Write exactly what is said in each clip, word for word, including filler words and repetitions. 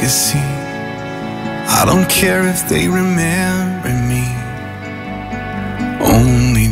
legacy. I don't care if they remember me. Only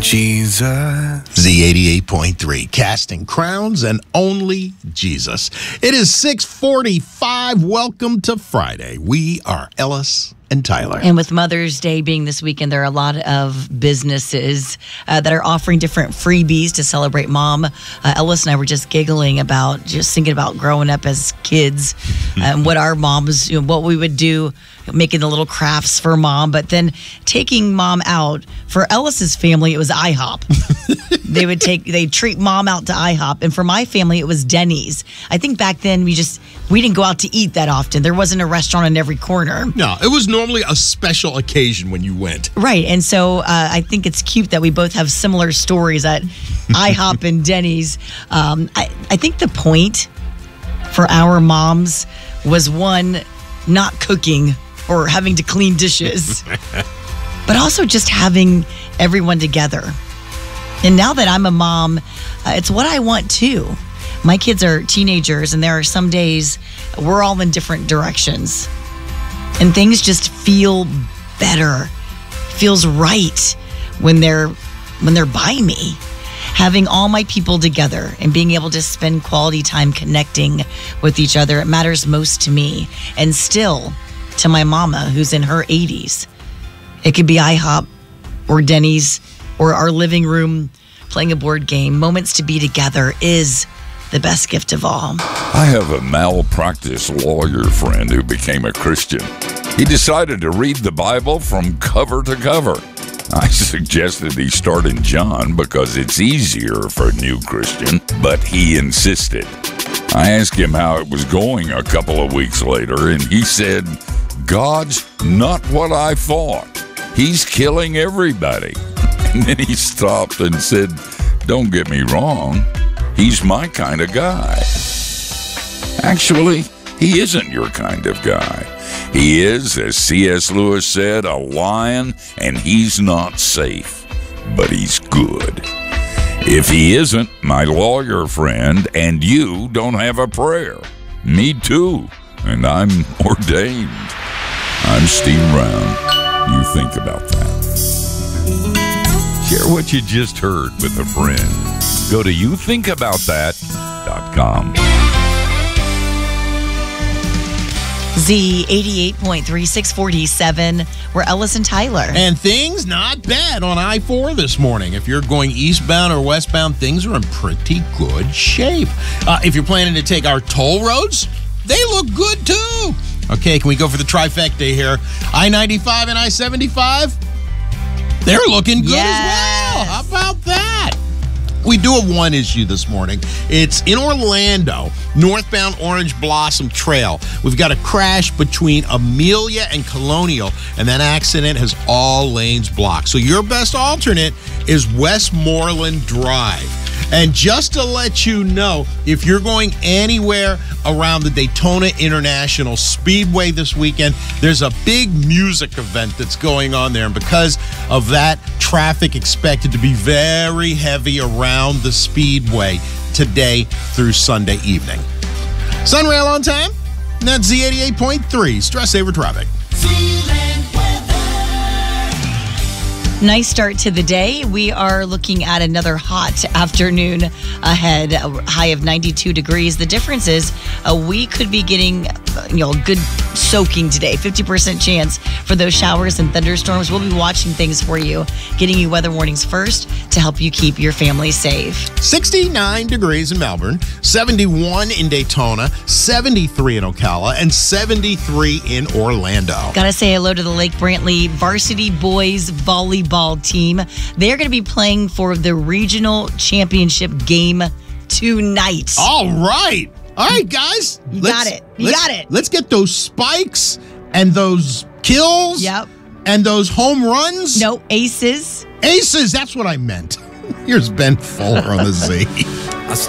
Jesus. Z eighty-eight point three, Casting Crowns and Only Jesus. It is six forty-five. Welcome to Friday. We are Ellis and Tyler. And with Mother's Day being this weekend, there are a lot of businesses uh, that are offering different freebies to celebrate Mom. Uh, Ellis and I were just giggling about, just thinking about growing up as kids and what our moms, you know, what we would do, making the little crafts for Mom, but then taking Mom out. For Ellis's family, it was IHOP. They would take, they treat Mom out to IHOP. And for my family, it was Denny's. I think back then we just, we didn't go out to eat that often. There wasn't a restaurant in every corner. No, it was normally a special occasion when you went. Right. And so uh, I think it's cute that we both have similar stories at IHOP and Denny's. Um, I, I think the point for our moms was, one, not cooking or having to clean dishes, but also just having everyone together. And now that I'm a mom, uh, it's what I want too. My kids are teenagers, and there are some days we're all in different directions. And things just feel better, feels right when they're when they're by me. Having all my people together and being able to spend quality time connecting with each other, it matters most to me. And still, to my mama, who's in her eighties. It could be IHOP or Denny's or our living room playing a board game. Moments to be together is the best gift of all. I have a malpractice lawyer friend who became a Christian. He decided to read the Bible from cover to cover. I suggested he start in John because it's easier for a new Christian, but he insisted. I asked him how it was going a couple of weeks later, and he said, "God's not what I thought. He's killing everybody." And then he stopped and said, "Don't get me wrong. He's my kind of guy." Actually, he isn't your kind of guy. He is, as C S Lewis said, a lion, and he's not safe, but he's good. If he isn't, my lawyer friend and you don't have a prayer. Me too, and I'm ordained. I'm Steve Brown. You think about that. Share what you just heard with a friend. Go to you think about that dot com. Z eighty-eight point three, six forty-seven. We're Ellis and Tyler. And things not bad on I four this morning. If you're going eastbound or westbound, things are in pretty good shape. Uh, if you're planning to take our toll roads, they look good too. Okay, can we go for the trifecta here? I ninety-five and I seventy-five, they're looking good Yes. as well. How about that? We do have one issue this morning. It's in Orlando, northbound Orange Blossom Trail. We've got a crash between Amelia and Colonial, and that accident has all lanes blocked. So your best alternate is Westmoreland Drive. And just to let you know, if you're going anywhere around the Daytona International Speedway this weekend, there's a big music event that's going on there. And because of that, traffic expected to be very heavy around the Speedway today through Sunday evening. Sunrail on time. And that's Z eighty-eight point three. Stress Saver Traffic. Nice start to the day. We are looking at another hot afternoon ahead, a high of ninety-two degrees. The difference is uh, we could be getting, uh, you know, good soaking today. fifty percent chance for those showers and thunderstorms. We'll be watching things for you, getting you weather warnings first to help you keep your family safe. sixty-nine degrees in Melbourne, seventy-one in Daytona, seventy-three in Ocala, and seventy-three in Orlando. Gotta say hello to the Lake Brantley Varsity Boys Volleyball team. They're gonna be playing for the regional championship game tonight. All right. All right, guys. You Let's- got it. You let's- got it. Let's get those spikes and those kills. Yep. And those home runs. No aces. Aces. That's what I meant. Here's Ben Fuller on the Z.